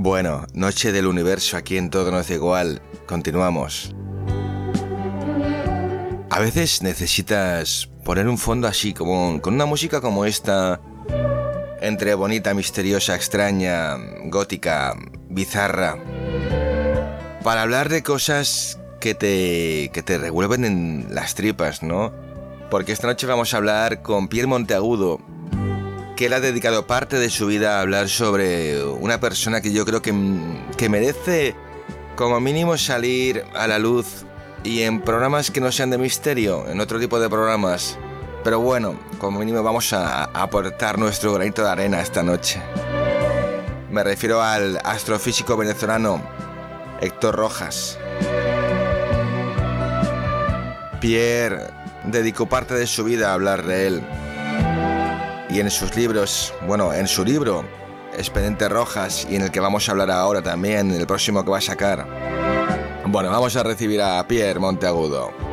Bueno, noche del universo aquí en Todo Nos Da Igual. Continuamos. A veces necesitas poner un fondo así, como con una música como esta, entre bonita, misteriosa, extraña, gótica, bizarra, para hablar de cosas que te revuelven en las tripas, ¿no? Porque esta noche vamos a hablar con Pierre Monteagudo, que él ha dedicado parte de su vida a hablar sobre una persona que yo creo que merece como mínimo salir a la luz y en programas que no sean de misterio, en otro tipo de programas. Pero bueno, como mínimo vamos a aportar nuestro granito de arena esta noche. Me refiero al astrofísico venezolano Héctor Rojas. Pierre dedicó parte de su vida a hablar de él. Y en sus libros, bueno, en su libro Expedientes Rojas, y en el que vamos a hablar ahora también, en el próximo que va a sacar. Bueno, vamos a recibir a Pierre Monteagudo.